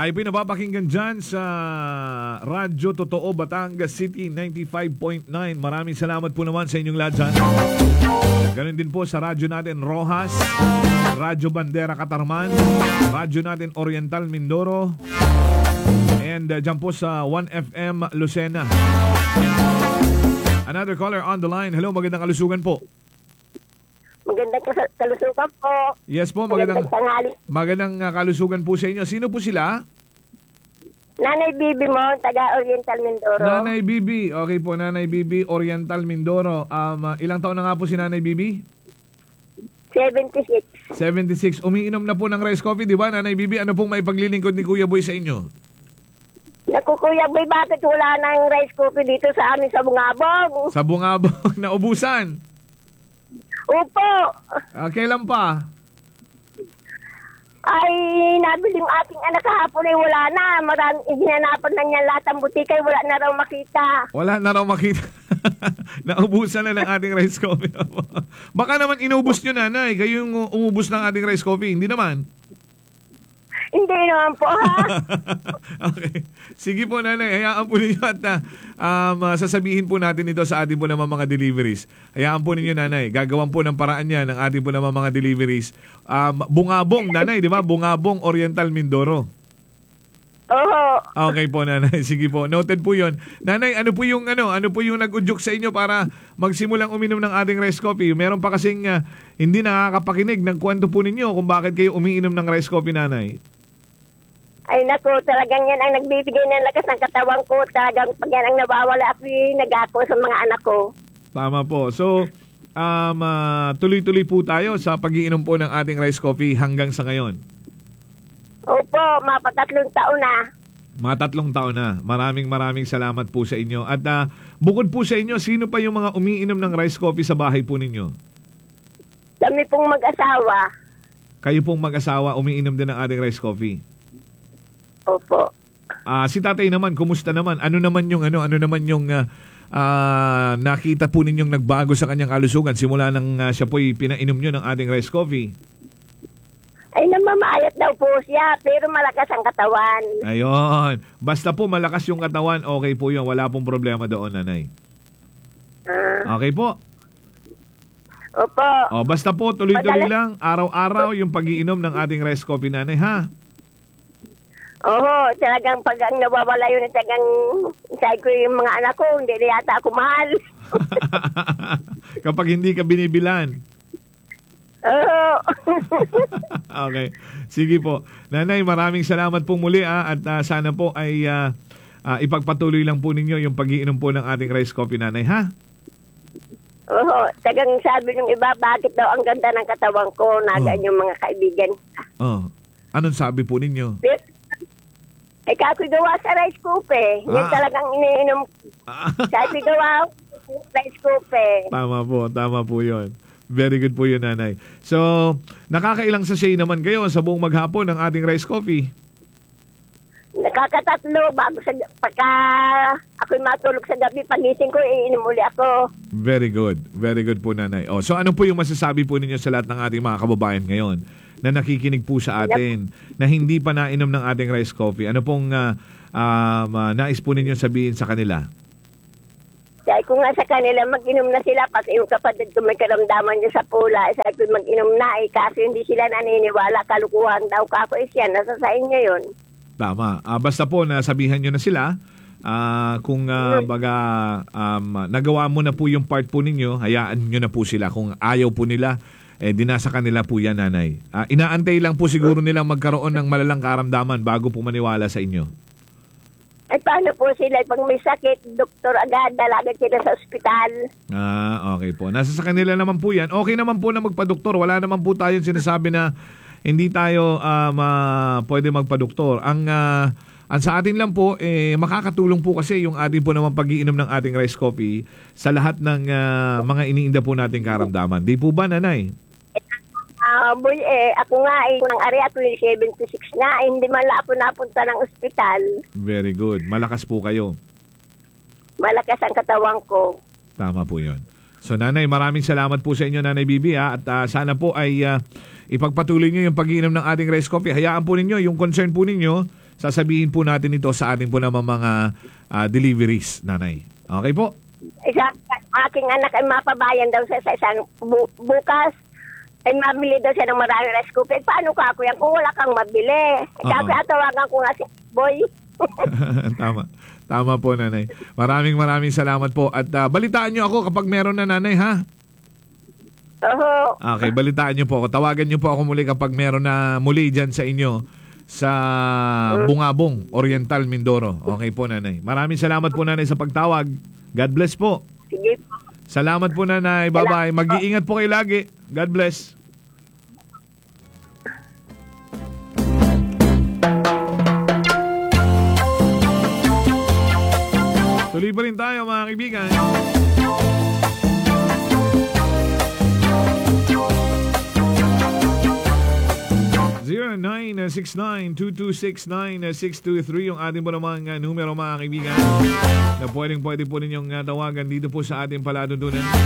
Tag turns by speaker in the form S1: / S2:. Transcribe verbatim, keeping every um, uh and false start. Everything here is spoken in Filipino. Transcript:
S1: Tayo po napapakinggan dyan sa Radyo Totoo Batangas City ninety-five point nine. Maraming salamat po naman sa inyong lahat dyan. Ganun din po sa radyo natin Rojas, Radyo Bandera Katarman, radyo natin Oriental Mindoro, and uh, dyan po sa one F M Lucena. Another caller on the line. Hello, magandang kalusugan po.
S2: Magandang kalusugan po.
S1: Yes po, magandang,
S2: magandang tanghali.
S1: Magandang uh, kalusugan po sa inyo. Sino po sila?
S2: Nanay Bibi mo, taga Oriental Mindoro.
S1: Nanay Bibi. Okay po, Nanay Bibi, Oriental Mindoro. Um, uh, ilang taon na nga po si Nanay Bibi?
S2: seventy-six.
S1: seventy-six. Umiinom na po ng rice coffee, di ba, Nanay Bibi? Ano pong may paglilingkod ni Kuya Boy sa inyo?
S2: Naku, Kuya Boy, bakit wala nang rice coffee dito sa amin sa Bungabong?
S1: Sa Bungabong, naubusan.
S2: Opo.
S1: Uh, kailan pa?
S2: Ay, nabili yung aking anak kahapon ay wala na. Marami, hinanapan na niya lahat ng butikay, wala na raw makita.
S1: Wala na raw makita. Naubusan na ng ating rice coffee. Baka naman inubos nyo, Nanay. Kayo yung umubos ng ating rice coffee. Hindi naman.
S2: Hindi naman po, ha?
S1: Okay. Sige po, Nanay. Hayaan po ninyo at uh, um, uh, sasabihin po natin ito sa ating po naman mga deliveries. Hayaan po ninyo, Nanay. Gagawan po ng paraan yan ng ating po naman mga deliveries. Um, Bungabong, Nanay, di ba? Bungabong, Oriental Mindoro.
S2: Oo.
S1: Okay po, Nanay. Sige po. Noted po yun. Nanay, ano po yung, ano, ano po yung nag-udyok sa inyo para magsimulang uminom ng ating rice coffee? Meron pa kasing uh, hindi nakakapakinig ng kwento po ninyo kung bakit kayo umiinom ng rice coffee, Nanay.
S2: Ay naku, talagang yan ang nagbibigay ng lakas ng katawan ko. Talagang pag yan ang nawawala ako, nag-ako sa mga anak ko.
S1: Tama po. So, um, uh, tuloy-tuloy po tayo sa pag-iinom po ng ating rice coffee hanggang sa ngayon.
S2: Opo, mapatatlong taon na.
S1: Mga tatlong taon na. Maraming maraming salamat po sa inyo. At uh, bukod po sa inyo, sino pa yung mga umiinom ng rice coffee sa bahay po ninyo?
S2: Kami pong mag-asawa.
S1: Kayo pong mag-asawa, umiinom din ng ating rice coffee.
S2: Opo.
S1: Ah, uh, si tatay naman, kumusta naman? Ano naman yung ano, ano naman yung uh, uh, nakita po ninyong nagbago sa kanyang kalusugan simula nang uh, siya po'y pinainom nyo ng ating rice coffee?
S2: Ay, namamayat daw po siya, pero malakas ang katawan.
S1: Ayun. Basta po malakas yung katawan, okay po yun. Wala pong problema doon, Nanay.
S2: Uh,
S1: Okay po.
S2: Opo.
S1: O, basta po, tuloy-tuloy
S2: Madala-
S1: lang, araw-araw yung pag-iinom ng ating rice coffee, Nanay, ha?
S2: Oo, talagang pag ang nawawala yun, talagang sabi ko yung mga anak ko, hindi na yata ako mahal.
S1: Kapag hindi ka binibilan.
S2: Oo.
S1: Okay. Sige po. Nanay, maraming salamat po muli ah, at uh, sana po ay uh, uh, ipagpatuloy lang po ninyo yung pag-iinom po ng ating rice coffee, Nanay, ha?
S2: Oo, talagang sabi ng iba, bakit daw ang ganda ng katawan ko, nagaan
S1: Oh.
S2: yung mga kaibigan.
S1: Oh. Anong sabi po ninyo?
S2: Pero, eh, kakoy gawa sa rice coffee. Yan
S1: Ah.
S2: talagang iniinom. Kakoy gawa rice coffee.
S1: Tama po, tama po yun. Very good po yun, Nanay. So, nakakailang sachet naman kayo sa buong maghapon ng ating rice coffee?
S2: Nakakatatlo bago sa pagka ako'y matulog sa gabi, pagising ko, iinom uli ako.
S1: Very good. Very good po, Nanay. Oh, so, ano po yung masasabi po ninyo sa lahat ng ating mga kababayan ngayon na nakikinig po sa atin na hindi pa nainom ng ating rice coffee? Ano pong uh, um, uh, nais po ninyo sabihin sa kanila?
S2: Sabi ko nga sa kanila, mag-inom na sila. Pati yung kapatid ko may karamdaman niya sa pula. Sabi ko, mag-inom na eh. Kasi hindi sila naniniwala. Kalukuhan daw kako. Eh siya, nasa sa inyo yun.
S1: Tama. Uh, basta po nasabihan nyo na sila. Uh, kung uh, baga um, nagawa mo na po yung part po ninyo, hayaan nyo na po sila. Kung ayaw po nila, eh di nasa kanila po yan, Nanay. Uh, inaantay lang po siguro nilang magkaroon ng malalang karamdaman bago po maniwala sa inyo.
S2: Ay paano po sila? Pag may sakit, doktor agad, dalagan sila sa ospital.
S1: Ah, okay po. Nasa sa kanila naman po yan. Okay naman po na magpa-doktor. Wala naman po tayong sinasabi na hindi tayo um, uh, pwede magpa-doktor. Ang, uh, ang sa atin lang po, eh, makakatulong po kasi yung ating po naman pag-iinom ng ating rice coffee sa lahat ng uh, mga iniinda po nating karamdaman. Di po ba, Nanay?
S2: Ah, boy, eh, ako nga eh, nang ari ako yung seventy-six na, eh, hindi man lang ako napunta ng ospital.
S1: Very good. Malakas po kayo.
S2: Malakas ang katawan ko.
S1: Tama po yun. So, Nanay, maraming salamat po sa inyo, Nanay Bibi, ha? At uh, sana po ay uh, ipagpatuloy nyo yung pag-iinom ng ating rice coffee. Hayaan po ninyo, yung concern po ninyo, sasabihin po natin ito sa ating po naman mga ah, deliveries, nanay. Okay po?
S2: Isa, aking anak ay mapabayan daw sa, sa isang bu- bukas. Ay mabili daw siya ng maraming rice cooker. Paano ka ako yan kung wala kang mabili?
S1: Oo.
S2: Kaya tawagan ko nga si boy.
S1: Tama. Tama po, nanay. Maraming maraming salamat po. At ah, balitaan nyo ako kapag meron na, nanay, ha?
S2: Oo.
S1: Okay, balitaan nyo po ako. Tawagan nyo po ako muli kapag meron na muli dyan sa inyo sa Bungabong, Oriental, Mindoro. Okay po, nanay. Maraming salamat po, nanay, sa pagtawag. God bless po.
S2: Sige po.
S1: Salamat po, nanay. Bye-bye. Mag-iingat po kayo lagi. God bless. Tuloy pa rin tayo, mga kaibigan. zero nine six nine two two six nine six two three yung ating po namang uh, numero, mga kaibigan, na pwedeng pwede po ninyong uh, tawagan dito po sa ating palatuntunan.